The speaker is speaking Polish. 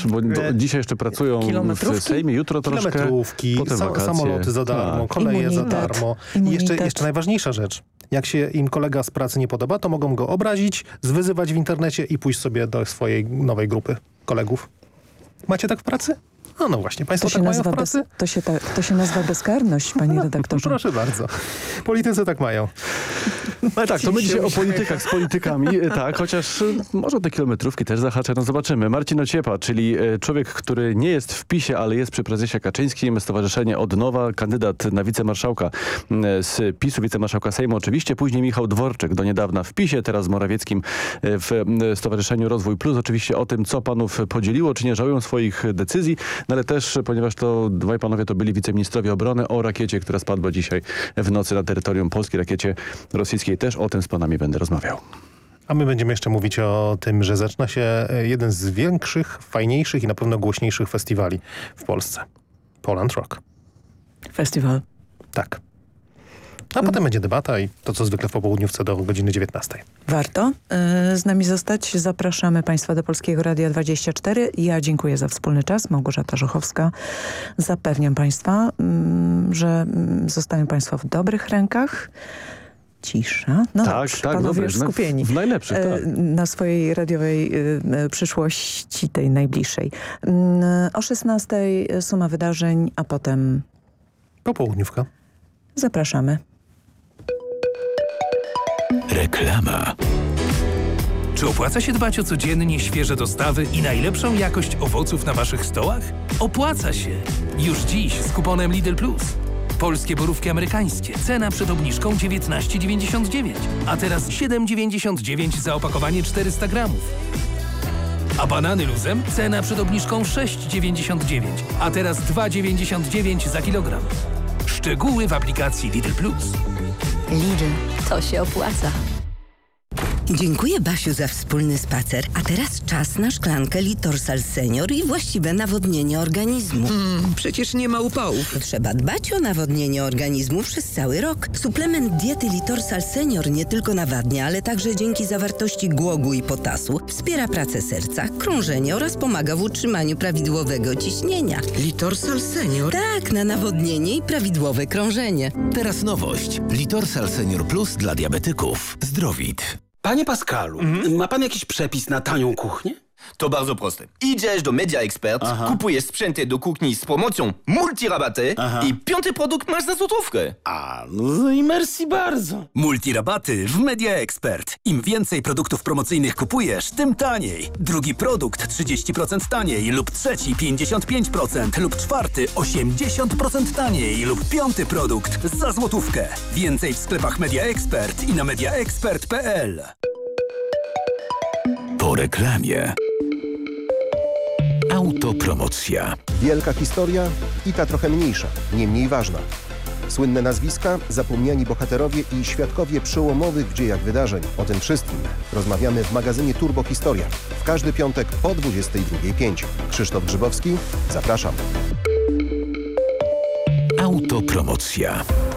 też? Bo dzisiaj jeszcze pracują w Sejmie, jutro troszkę. Kilometrówki, samoloty za darmo, koleje za darmo. I jeszcze najważniejsza rzecz. Jak się im kolega z pracy nie podoba, to mogą go obrazić, zwyzywać w internecie i pójść sobie do swojej nowej grupy kolegów. Macie tak w pracy? No właśnie, państwo tak mają w pracy? To się nazywa bezkarność, panie redaktorze. Proszę bardzo. Politycy tak mają. No tak, to my dzisiaj o politykach z politykami, tak, chociaż może te kilometrówki też zahaczę, no zobaczymy. Marcin Ociepa, czyli człowiek, który nie jest w PiS-ie, ale jest przy prezesie Kaczyńskim, Stowarzyszenie Odnowa, kandydat na wicemarszałka z PiS-u, wicemarszałka Sejmu oczywiście, później Michał Dworczyk, do niedawna w PiS-ie, teraz z Morawieckim w Stowarzyszeniu Rozwój Plus, oczywiście o tym, co panów podzieliło, czy nie żałują swoich decyzji, no ale też, ponieważ to dwaj panowie to byli wiceministrowie obrony, o rakiecie, która spadła dzisiaj w nocy na terytorium Polski, rakiecie rosyjskiej, też o tym z panami będę rozmawiał. A my będziemy jeszcze mówić o tym, że zaczyna się jeden z większych, fajniejszych i na pewno głośniejszych festiwali w Polsce. Poland Rock. Festiwal. Tak. A potem będzie debata i to, co zwykle w popołudniówce do godziny 19. Warto z nami zostać. Zapraszamy państwa do Polskiego Radia 24. Ja dziękuję za wspólny czas. Małgorzata Żochowska. Zapewniam państwa, że zostają państwo w dobrych rękach. Cisza. No tak, dobrze, tak, panowie dobrze. skupieni. W najlepszych, tak. Na swojej radiowej przyszłości, tej najbliższej. O 16 suma wydarzeń, a potem... Popołudniówka. Zapraszamy. Reklama. Czy opłaca się dbać o codziennie świeże dostawy i najlepszą jakość owoców na waszych stołach? Opłaca się! Już dziś z kuponem Lidl Plus. Polskie borówki amerykańskie. Cena przed obniżką 19,99, a teraz 7,99 za opakowanie 400 gramów. A banany luzem? Cena przed obniżką 6,99, a teraz 2,99 za kilogram. Szczegóły w aplikacji Lidl Plus. Lidl, to się opłaca. Dziękuję, Basiu, za wspólny spacer. A teraz czas na szklankę Litorsal Senior i właściwe nawodnienie organizmu. Przecież nie ma upałów. Trzeba dbać o nawodnienie organizmu przez cały rok. Suplement diety Litorsal Senior nie tylko nawadnia, ale także dzięki zawartości głogu i potasu wspiera pracę serca, krążenie oraz pomaga w utrzymaniu prawidłowego ciśnienia. Litorsal Senior? Tak, na nawodnienie i prawidłowe krążenie. Teraz nowość. Litorsal Senior Plus dla diabetyków. Zdrowit. Panie Pascalu, ma pan jakiś przepis na tanią kuchnię? To bardzo proste. Idziesz do Media Expert, kupujesz sprzęty do kuchni z promocją multirabaty i piąty produkt masz za złotówkę. A, no i merci bardzo. Multirabaty w Media Expert. Im więcej produktów promocyjnych kupujesz, tym taniej. Drugi produkt 30% taniej lub trzeci 55% lub czwarty 80% taniej lub piąty produkt za złotówkę. Więcej w sklepach Media Expert i na mediaexpert.pl. Po reklamie. Autopromocja. Wielka historia i ta trochę mniejsza, nie mniej ważna. Słynne nazwiska, zapomniani bohaterowie i świadkowie przełomowych w dziejach wydarzeń. O tym wszystkim rozmawiamy w magazynie Turbo Historia. W każdy piątek po 22:05. Krzysztof Grzybowski, zapraszam. Autopromocja.